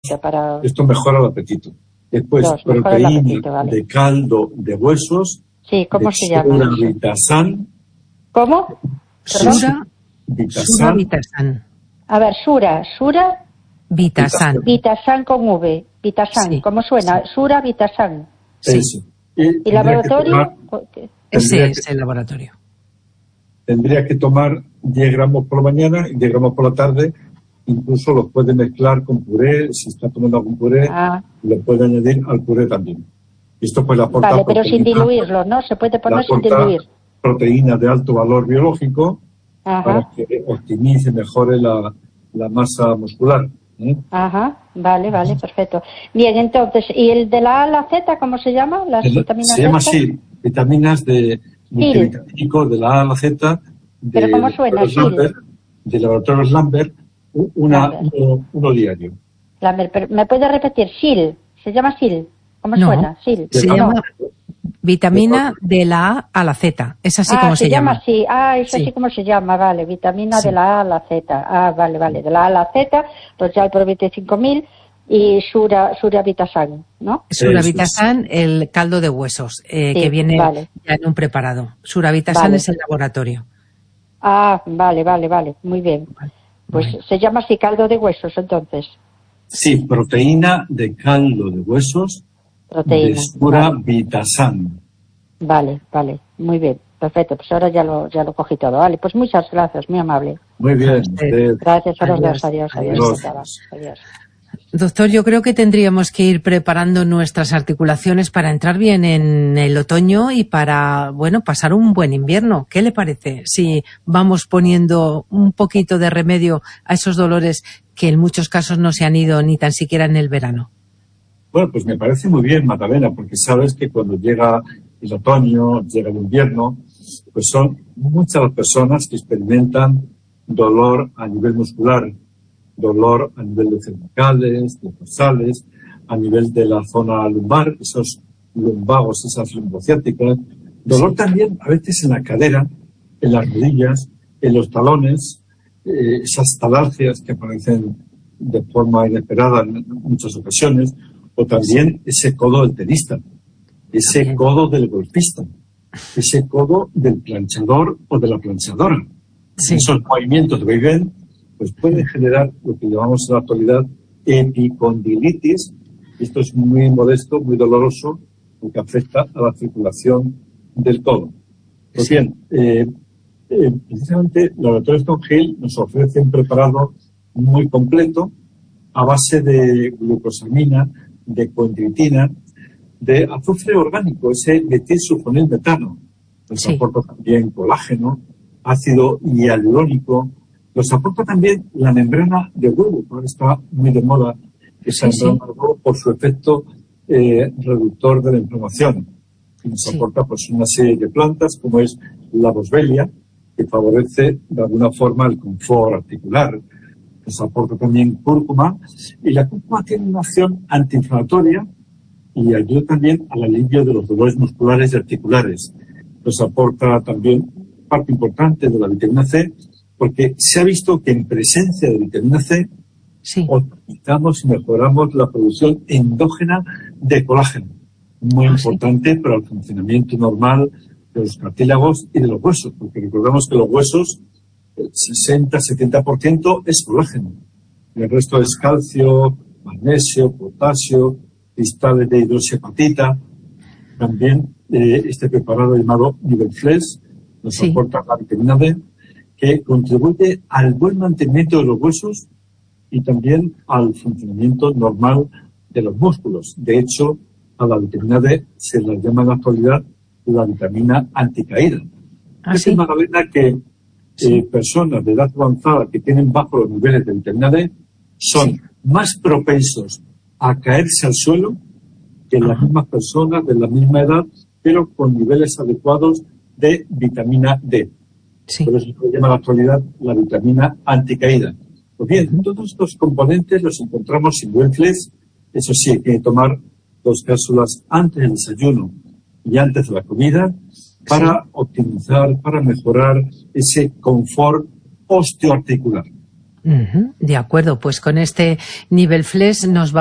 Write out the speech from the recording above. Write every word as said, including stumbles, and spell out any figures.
para... Esto mejora el apetito. Después, Dos, proteína apetito, vale. de caldo de huesos. Sí, ¿cómo se llama? Sura Vitasan. ¿Cómo? Sura Vitasan. Sura Vitasan. A ver, Sura, Sura... Vitasan. Vitasan con V. Vitasan, Sí. ¿cómo suena? Sura Vitasan. Sí. Eso. Y, ¿Y laboratorio? Tomar, Ese es el laboratorio. Tendría que tomar diez gramos por la mañana y diez gramos por la tarde. Incluso los puede mezclar con puré. Si está tomando algún puré, Ah. le puede añadir al puré también. Y esto pues le aporta Vale, pero sin proteína, diluirlo, ¿no? Se puede le poner sin aporta diluir. proteína de alto valor biológico Ajá, para que optimice, mejore la, la masa muscular. ¿eh? ajá, vale, vale, perfecto. Bien, entonces, ¿y el de la A a la Z, cómo se llama? Las El- vitaminas se llama estas. así, vitaminas de multivitamínico de la A a la Z, de, ¿Pero cómo suena? Laboratorios Sil. Lambert, de Laboratorios Lambert, u- una, Lambert. uno, uno diario. La- ¿Me me puede repetir? Sil. ¿Se llama Sil? ¿Cómo No, suena? Sil. Se No. llama vitamina de la A a la Z. Es así ah, como se, se llama llama. así. Ah, es Sí. así como se llama, vale. Vitamina Sí. de la A a la Z. Ah, vale, vale. De la A a la Z, pues ya el por veinticinco mil y Sura, Sura Vitasan, ¿no? Sura Eso es. Vitasan, el caldo de huesos, eh, Sí, que viene vale. ya en un preparado. Sura Vitasan Vale. es el laboratorio. Ah, vale, vale, vale. Muy bien. Pues Bueno. se llama así caldo de huesos, entonces. Sí, proteína de caldo de huesos Proteína. de Sura Vale. Vitasan. Vale, vale, muy bien, perfecto, pues ahora ya lo, ya lo cogí todo, vale, pues muchas gracias, muy amable. Muy bien. usted. usted- Gracias a los Adiós, dos, adiós, adiós, adiós. encantada. Adiós. Doctor, yo creo que tendríamos que ir preparando nuestras articulaciones para entrar bien en el otoño y para, bueno, pasar un buen invierno. ¿Qué le parece si vamos poniendo un poquito de remedio a esos dolores que en muchos casos no se han ido ni tan siquiera en el verano? Bueno, pues me parece muy bien, Magdalena, porque sabes que cuando llega el otoño, llega el invierno, pues son muchas las personas que experimentan dolor a nivel muscular, dolor a nivel de cervicales, de dorsales, a nivel de la zona lumbar, esos lumbagos, esas lumbociáticas, dolor también a veces en la cadera, en las rodillas, en los talones, eh, esas talargias que aparecen de forma inesperada en muchas ocasiones, o también ese codo del tenista, ese También. codo del golfista, ese codo del planchador o de la planchadora. Sí. Esos movimientos de vaivén pues pueden generar lo que llamamos en la actualidad epicondilitis. Esto es muy molesto, muy doloroso, porque afecta a la circulación del codo. Pues Sí. bien, eh, eh, precisamente Laboratorio Stone Hill nos ofrece un preparado muy completo a base de glucosamina, de condritina, de azufre orgánico, ese metilsulfonilmetano. Nos Sí. aporta también colágeno, ácido hialurónico. Nos aporta también la membrana de huevo, que ahora está muy de moda esa Sí, sí. membrana de huevo por su efecto eh, reductor de la inflamación. Y nos Sí. aporta pues una serie de plantas, como es la boswellia, que favorece de alguna forma el confort articular. Nos aporta también cúrcuma, y la cúrcuma tiene una acción antiinflamatoria y ayuda también al alivio de los dolores musculares y articulares. Nos aporta también parte importante de la vitamina C, porque se ha visto que en presencia de vitamina C Sí. optimizamos y mejoramos la producción endógena de colágeno, muy Ah, sí. importante para el funcionamiento normal de los cartílagos y de los huesos, porque recordemos que los huesos, el sesenta a setenta por ciento es colágeno. El resto es calcio, magnesio, potasio, cristales de hidroxiapatita. También eh, este preparado llamado Nivelflex nos Sí. aporta la vitamina D, que contribuye al buen mantenimiento de los huesos y también al funcionamiento normal de los músculos. De hecho, a la vitamina D se la llama en la actualidad la vitamina anticaída. Ah, Es sí. una vitamina que Sí. eh, personas de edad avanzada que tienen bajos los niveles de vitamina D son Sí. más propensos a caerse al suelo que las Ajá. mismas personas de la misma edad, pero con niveles adecuados de vitamina D. Sí. Por eso se llama en la actualidad la vitamina anticaída. Pues bien, todos estos componentes los encontramos en Nivelflex. Eso sí, hay que tomar dos cápsulas antes del desayuno y antes de la comida para Sí. optimizar, para mejorar ese confort osteoarticular. Uh-huh. De acuerdo, pues con este nivel flex nos va